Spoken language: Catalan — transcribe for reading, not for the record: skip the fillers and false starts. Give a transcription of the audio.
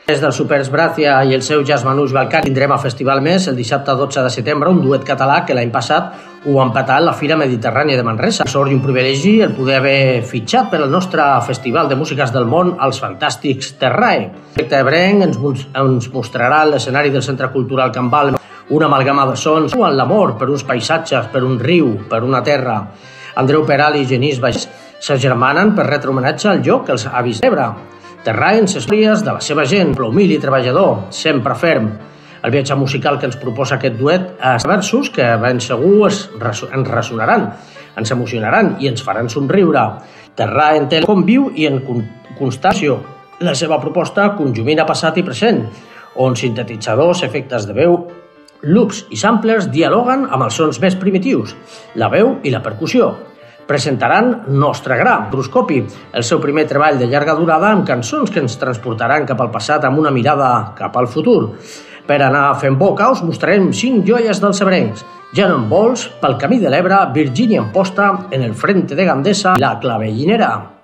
Des del Supers Brazia i el seu Jazz Manús Balcani tindrem a Festival Més el dissabte 12 de setembre un duet català que l'any passat ho ha empatat la Fira Mediterrània de Manresa. Sort i un privilegi el poder haver fitxat per al nostre Festival de Músiques del Món als fantàstics Terrae. El projecte ebrenc ens mostrarà l'escenari del Centre Cultural Can Balma, una amalgama de sons amb l'amor per uns paisatges, per un riu, per una terra. Andreu Peral i Genís Baix s'agermanen per retre homenatge al lloc que els ha vist rebre. Terrae en les històries de la seva gent, humil i treballador, sempre ferm. El viatge musical que ens proposa aquest duet és versos que ben segur ens ressonaran, ens emocionaran i ens faran somriure. Terrae en té com viu i en constància. La seva proposta conjumina passat i present, on sintetitzadors, efectes de veu, loops i samplers dialoguen amb els sons més primitius, la veu i la percussió. Presentaran Nostre Gra, Microscopi, el seu primer treball de llarga durada amb cançons que ens transportaran cap al passat amb una mirada cap al futur. Per anar fent boca us mostrarem 5 joies dels ebrencs. Ja no en vols, pel camí de l'Ebre, Virgínia Amposta, en el Frente de Gandesa i la Clavellinera.